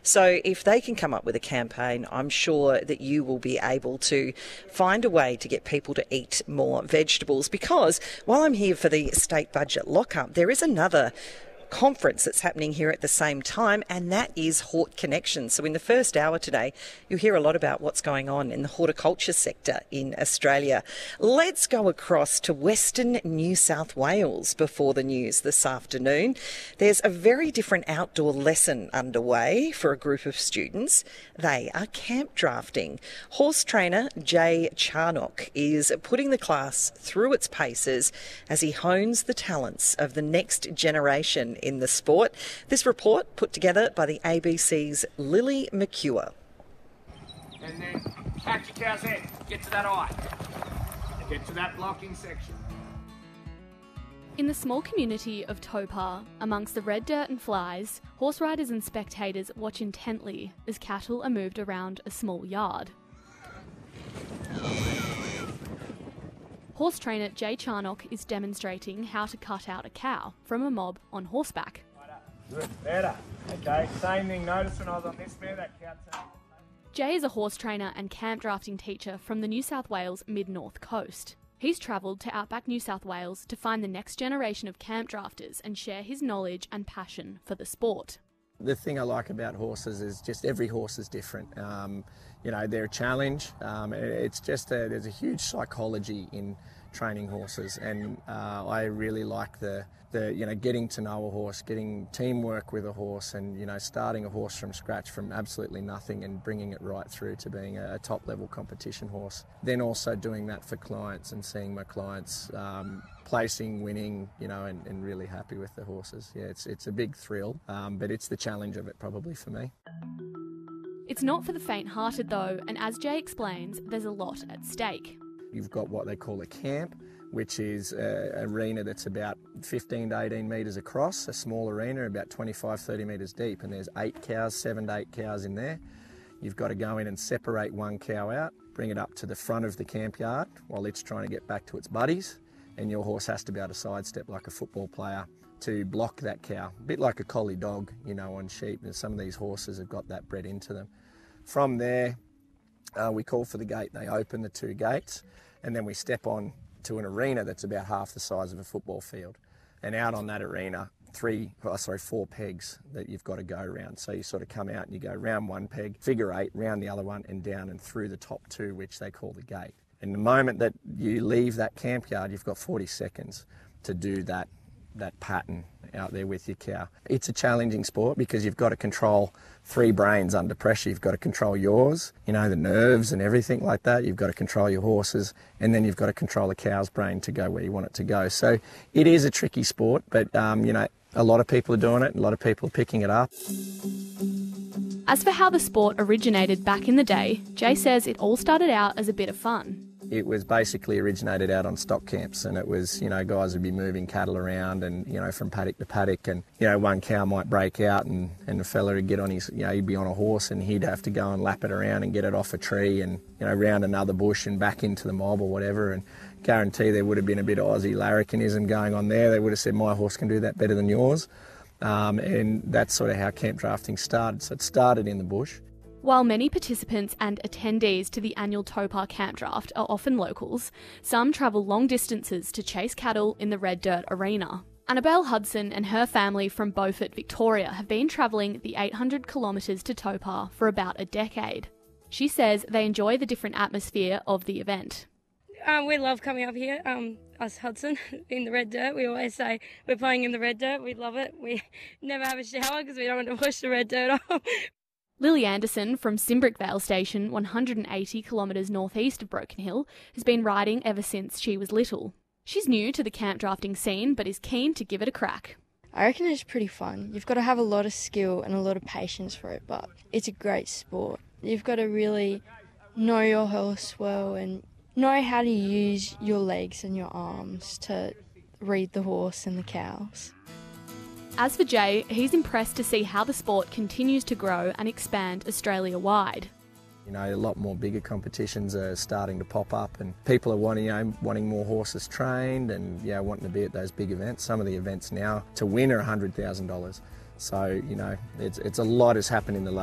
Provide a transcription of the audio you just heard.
So if they can come up with a campaign, I'm sure that you will be able to find a way to get people to eat more vegetables, because while I'm here for the state budget lockup, there is another conference that's happening here at the same time, and that is Hort Connection. So in the first hour today, you'll hear a lot about what's going on in the horticulture sector in Australia. Let's go across to Western New South Wales before the news this afternoon. There's a very different outdoor lesson underway for a group of students. They are camp drafting. Horse trainer Jay Charnock is putting the class through its paces as he hones the talents of the next generation in the sport. This report put together by the ABC's Lily McCure. And then catch your cow's head, get to that eye, get to that blocking section. In the small community of Topar, amongst the red dirt and flies, horse riders and spectators watch intently as cattle are moved around a small yard. Horse trainer Jay Charnock is demonstrating how to cut out a cow from a mob on horseback. Good, better. Okay, same thing. Notice when I was on this mare, that cow turned. Jay is a horse trainer and camp drafting teacher from the New South Wales mid-north coast. He's travelled to outback New South Wales to find the next generation of camp drafters and share his knowledge and passion for the sport. The thing I like about horses is just every horse is different. You know, they're a challenge. It's just there's a huge psychology in training horses, and I really like the getting to know a horse, getting teamwork with a horse, and starting a horse from scratch, from absolutely nothing, and bringing it right through to being a top level competition horse. Then also doing that for clients and seeing my clients placing, winning, and really happy with the horses. Yeah, it's a big thrill, but it's the challenge of it probably for me. It's not for the faint-hearted though, and as Jay explains, there's a lot at stake. You've got what they call a camp, which is an arena that's about 15 to 18 metres across, a small arena about 25-30 metres deep, and there's 7 to 8 cows in there. You've got to go in and separate one cow out, bring it up to the front of the camp yard while it's trying to get back to its buddies, and your horse has to be able to sidestep like a football player to block that cow, a bit like a collie dog, on sheep, and some of these horses have got that bred into them. From there, we call for the gate, they open the 2 gates, and then we step on to an arena that's about half the size of a football field. And out on that arena, 4 pegs that you've got to go around. So you sort of come out and you go round 1 peg, figure 8, round the other one, and down and through the top 2, which they call the gate. And the moment that you leave that camp yard, you've got 40 seconds to do that pattern out there with your cow. It's a challenging sport because you've got to control 3 brains under pressure. You've got to control yours, the nerves and everything like that. You've got to control your horses, and then you've got to control the cow's brain to go where you want it to go. So it is a tricky sport, but a lot of people are doing it, and a lot of people are picking it up. As for how the sport originated back in the day, Jay says it all started out as a bit of fun. It was basically originated out on stock camps, and it was, guys would be moving cattle around and, from paddock to paddock, and, one cow might break out and the fella would get on his, he'd be on a horse and he'd have to go and lap it around and get it off a tree and, round another bush and back into the mob or whatever, and guarantee there would have been a bit of Aussie larrikinism going on there. They would have said, my horse can do that better than yours. And that's sort of how camp drafting started. So it started in the bush. While many participants and attendees to the annual Topar Camp Draft are often locals, some travel long distances to chase cattle in the red dirt arena. Annabelle Hudson and her family from Beaufort, Victoria have been travelling the 800 kilometres to Topar for about a decade. She says they enjoy the different atmosphere of the event. We love coming up here, us Hudson, in the red dirt. We always say we're playing in the red dirt. We love it. We never have a shower because we don't want to push the red dirt off. Lily Anderson from Simbrick Vale Station, 180 kilometres northeast of Broken Hill, has been riding ever since she was little. She's new to the camp drafting scene but is keen to give it a crack. I reckon it's pretty fun. You've got to have a lot of skill and a lot of patience for it, but it's a great sport. You've got to really know your horse well and know how to use your legs and your arms to read the horse and the cows. As for Jay, he's impressed to see how the sport continues to grow and expand Australia-wide. A lot more bigger competitions are starting to pop up, and people are wanting more horses trained and wanting to be at those big events. Some of the events now to win are $100,000. So it's a lot has happened in the last